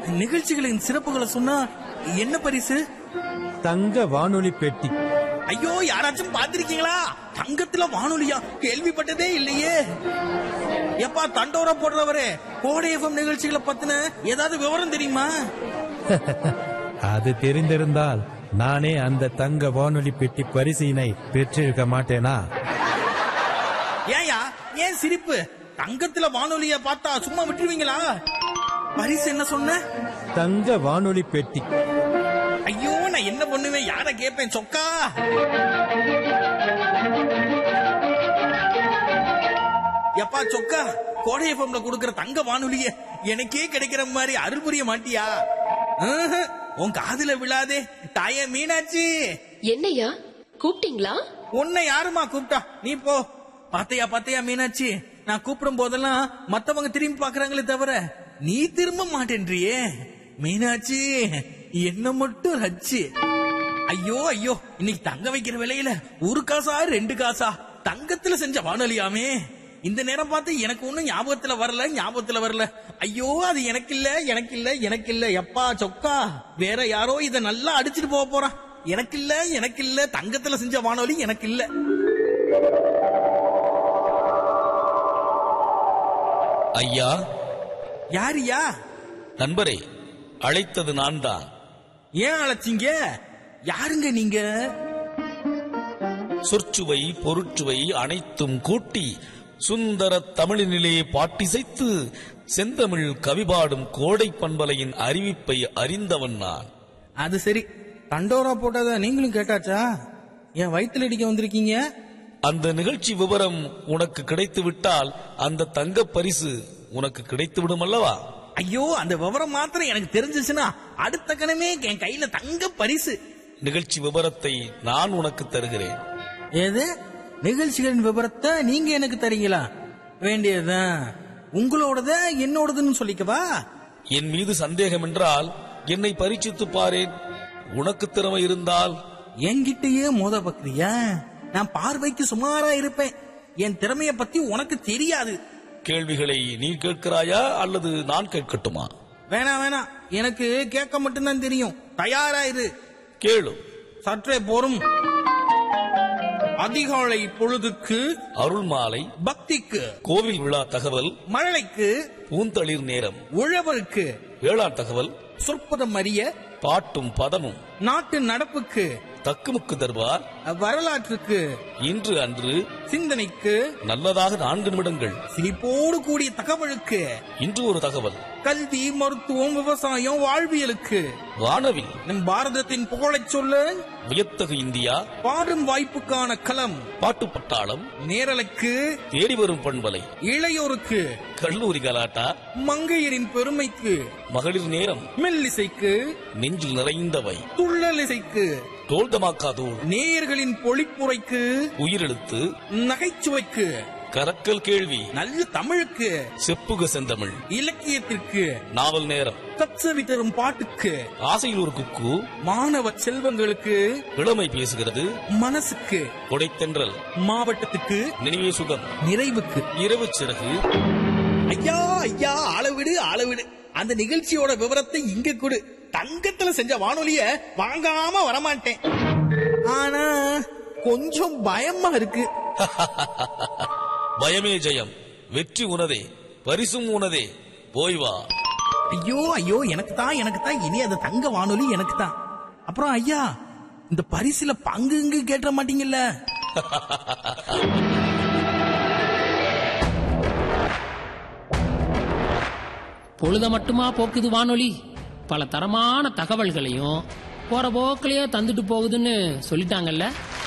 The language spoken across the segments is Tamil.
நிகழ்ச்சிகளின் சிறப்புகளை சொன்னா என்ன பரிசு? தங்க வானொலி பெட்டி. ஐயோ, யாராச்சும் பாத்திருக்கீங்களா? தங்கத்துல வானொலியா? கேள்விப்பட்டதே இல்லையே. எப்பா தண்டோரா போடுறவரே, கோடை எஃப்எம் நிகழ்ச்சிகளை பத்தின ஏதாவது விவரம் தெரியுமா? அது தெரிந்திருந்தால் நானே அந்த தங்க வானொலி பெட்டி பரிசினை பெற்றிருக்க மாட்டேனா? ஏயா, ஏன் சிரிப்பு? தங்கத்துல வானொலிய பார்த்தா சும்மா விட்டுருவீங்களா? பரிசு என்ன சொன்ன? தங்க வானொலி பெட்டி. ஐயோ, நான் என்ன பண்ணுவேன்? யார கேட்பேன்? சொக்கா. எப்பா சொக்கா, கோடை எஃப்எம்ல கொடுக்கிற தங்க வானொலிய எனக்கே கிடைக்கிற மாதிரி அருள் புரிய மாட்டியா? உன் காதுல விழாதே. தாயே மீனாட்சி. என்னையா கூப்பிட்டீங்களா? உன்னை யாருமா கூப்பிட்டா? நீ போ. பாத்தையா மீனாட்சி, நான் கூப்பிடும் போதெல்லாம் மத்தவங்க திரும்பி பாக்குறாங்களே தவிர நீ திரும்ப மாட்டேன்றியே. மீனாட்சி, என்ன மட்டும் ரச்சு. ஐயோ, இன்னைக்கு தங்க வைக்கிற விலையில 1 காசா 2 காசா தங்கத்துல செஞ்ச வானொலியாமே. இந்த நேரம் பார்த்து எனக்கு ஒண்ணும் ஞாபகத்துல வரல. ஐயோ, அது எனக்கு இல்ல. எப்பா சொக்கா, வேற யாரோ இத நல்லா அடிச்சிட்டு போக போறான். எனக்கு இல்ல தங்கத்துல செஞ்ச வானொலி எனக்கு இல்ல. ஐயா. யாரியா? நண்பரே, அழைத்தது நான் தான். ஏன் அழைச்சீங்க? யாருங்க நீங்க? சொற்சுவை பொருட்சுவை அனைத்தும் கூட்டி சுந்தர தமிழினிலே பாட்டிசைத்து செந்தமிழ் கவிபாடும் கோடை பண்பலையின் அறிவிப்பை அறிந்தவன் நான். அது சரி, தண்டோரா போட்டத நீங்களும் கேட்டாச்சா? என் வயிற்றுல அடிக்க வந்திருக்கீங்க. அந்த நிகழ்ச்சி விவரம் உனக்கு கிடைத்து விட்டால் அந்த தங்க பரிசு உனக்கு கிடைத்து விடும் அல்லவா? ஐயோ, அந்த விவரம் மாத்திரம் எனக்கு தெரிஞ்சிச்சுன்னா அடுத்த கணமே என் கையில தங்க பரிசு. நிகழ்ச்சி விவரத்தை நான் உனக்கு தருகிறேன். ஏது? நிகழ்ச்சிகளின் விவரத்தை நீங்க எனக்கு தரீங்களா? வேண்டியதுதான். உங்களோடத என்னோடதுன்னு சொல்லிக்கவா? என் மீது சந்தேகம் என்றால் என்னை பரீட்சித்து பாரேன். உனக்கு திறமை இருந்தால் என்கிட்டயே மோத பக்ரியா? நான் பார்வைக்கு சுமாரா இருப்பேன். என் திறமைய பத்தி உனக்கு தெரியாது. கேள்விகளை நீ கேட்கிறாயா அல்லது நான் கேட்கட்டுமா? வேணாம், எனக்கு கேட்க மட்டும்தான் தெரியும். தயாராயிரு. கேளு. சற்றே போரும். அதிகாலை பொழுதுக்கு அருள் மாலை, பக்திக்கு கோவில் விழா தகவல், மழலைக்கு பூந்தளிர் நேரம், உழவருக்கு வேளாண் தகவல், சொற்பதம் அறிய பாட்டும் பதமும், நாட்டு நடப்புக்கு தக்குமுக்கு தர்பார், வரலாற்றுக்கு இன்று அன்று, சிந்தனைக்கு நல்லதாக 4 நிமிடங்கள், சிரிப்போடு கூடிய தகவலுக்கு இன்று ஒரு தகவல், கல்வி, மருத்துவம், விவசாயம், வாழ்வியலுக்கு, வானவில், நம் பாரதத்தின் புகழைச் சொல்ல, வியத்தகு இந்தியா, பாடும் வாய்ப்புக்கான களம், பாட்டு பட்டாளம், நேரலுக்கு, தேடி வரும் பண்பலை, இளையோருக்கு, கல்லூரி கலாட்டா, மங்கையரின் பெருமைக்கு, மகளிர் நேரம், மெல்லிசைக்கு, நெஞ்சில் நிறைந்தவை, துள்ளலிசைக்கு, தோல் தமாக்காதோல், நேயர்களின் பொழிப்புரைக்கு, உயிரெழுத்து, நகைச்சுவைக்கு, கரக்கல் கேள்வி, நல்ல தமிழுக்கு, செப்புக செந்தமிழ், இலக்கியத்திற்கு, நாவல் நேரம், கச்சவி தரும் பாட்டுக்கு, ஆசையில் ஒரு குக்கு, மாணவ செல்வங்களுக்கு, இளமை பேசுகிறது, மனசுக்கு, கொடைத்தென்றல், மாவட்டத்துக்கு, நினைவே சுகம், நிறைவுக்கு, இரவு சிறகு. ஐயா, அளவிடு. அந்த நிகழ்ச்சியோட விவரத்தை இங்க கொடு. தங்கத்துல செஞ்ச வானொலிய வாங்காம வரமாட்டேன். ஆனா கொஞ்சம் பயமா இருக்கு. பயமே ஜெயம். வெற்றி உனதே, பரிசும் உனதே. போய் வா. ஐயோ, எனக்கு தான் இனி அந்த தங்க வானொலி எனக்கு தான். அப்புறம் ஐயா, இந்த பரிசுல பங்கு கேட்ட மாட்டீங்கல்ல? பொழுத மட்டுமா போக்குது வானொலி? பல தரமான தகவல்களையும் போற போக்கிலேயே தந்துட்டு போகுதுன்னு சொல்லிட்டாங்கல்ல.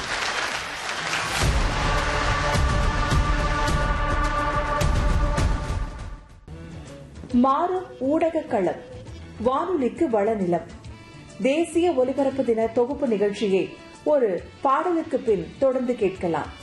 மாறும் ஊடக களம், வானொலிக்கு வளநிலம். தேசிய ஒலிபரப்பு தின தொகுப்பு நிகழ்ச்சியை ஒரு பாடலுக்கு பின் தொடர்ந்து கேட்கலாம்.